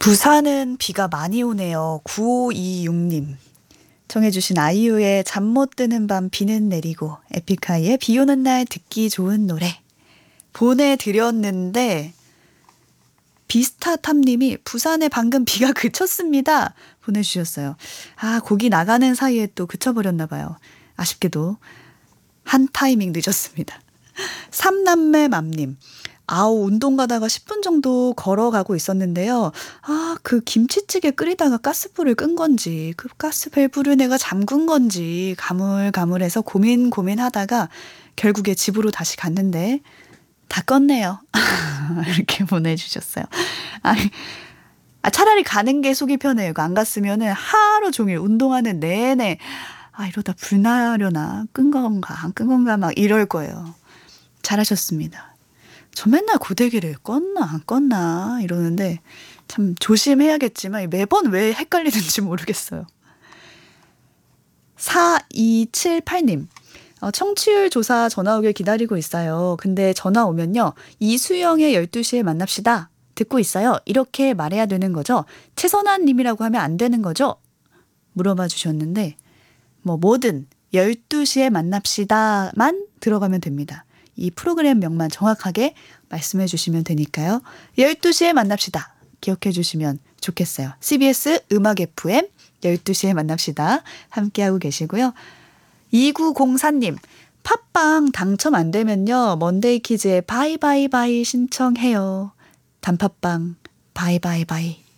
부산은 비가 많이 오네요. 9526님. 청해주신 아이유의 잠 못 드는 밤 비는 내리고 에픽하이의 비 오는 날 듣기 좋은 노래 보내드렸는데 비스타탐님이 부산에 방금 비가 그쳤습니다 보내주셨어요. 아, 곡이 나가는 사이에 또 그쳐버렸나 봐요. 아쉽게도 한 타이밍 늦었습니다. 삼남매맘님. 아우, 운동 가다가 10분 정도 걸어가고 있었는데요. 아, 그 김치찌개 끓이다가 가스불을 끈 건지, 그 가스밸브를 내가 잠근 건지, 가물가물해서 고민하다가 결국에 집으로 다시 갔는데, 다 껐네요. 이렇게 보내주셨어요. 차라리 가는 게 속이 편해요. 이거 안 갔으면은 하루 종일 운동하는 내내, 이러다 불 나려나, 끈 건가, 안 끈 건가, 막 이럴 거예요. 잘하셨습니다. 저 맨날 고데기를 껐나 안 껐나 이러는데 참 조심해야겠지만 매번 왜 헷갈리는지 모르겠어요. 4278님. 청취율 조사 전화 오길 기다리고 있어요. 근데 전화 오면요. 이수영의 12시에 만납시다. 듣고 있어요. 이렇게 말해야 되는 거죠? 최선한 님이라고 하면 안 되는 거죠? 물어봐 주셨는데 뭐든 12시에 만납시다만 들어가면 됩니다. 이 프로그램 명만 정확하게 말씀해 주시면 되니까요. 12시에 만납시다. 기억해 주시면 좋겠어요. CBS 음악 FM 12시에 만납시다. 함께하고 계시고요. 2904님. 팟빵 당첨 안 되면요. 먼데이 키즈의 바이바이바이 신청해요. 단팥빵 바이바이바이.